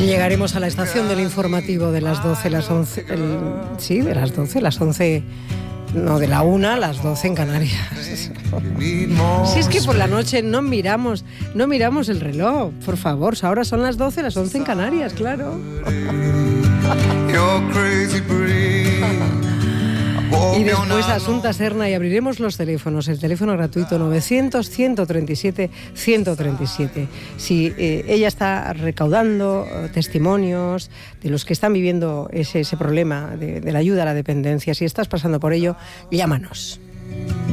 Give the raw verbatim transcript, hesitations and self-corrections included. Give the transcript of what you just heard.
Llegaremos a la estación del informativo de las doce, las once, el, sí, de las doce, las once, no, de la una, las doce en Canarias. Si es que por la noche no miramos, no miramos el reloj, por favor, ahora son las doce, las once en Canarias, claro. Y después Asunta Serna y abriremos los teléfonos, el teléfono gratuito novecientos, ciento treinta y siete, ciento treinta y siete. Si eh, ella está recaudando eh, testimonios de los que están viviendo ese, ese problema de, de la ayuda a la dependencia, si estás pasando por ello, llámanos.